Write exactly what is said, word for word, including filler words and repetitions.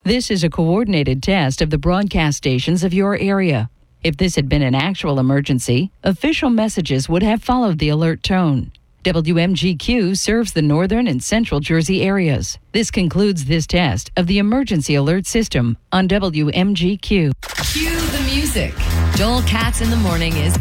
This is a coordinated test of the broadcast stations of your area. If this had been an actual emergency, official messages would have followed the alert tone. W M G Q serves the northern and central Jersey areas. This concludes this test of the emergency alert system on W M G Q. Cue the music. Joel Katz in the Morning is